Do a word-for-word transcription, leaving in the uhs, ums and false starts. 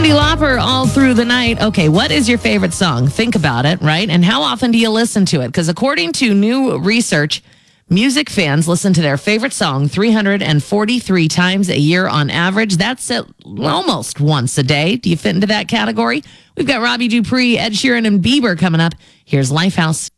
Cyndi Lauper all through the night. Okay, what is your favorite song? Think about it, right? And how often do you listen to it? Because according to new research, music fans listen to their favorite song three hundred forty-three times a year on average. That's at almost once a day. Do you fit into that category? We've got Robbie Dupree, Ed Sheeran, and Bieber coming up. Here's Lifehouse.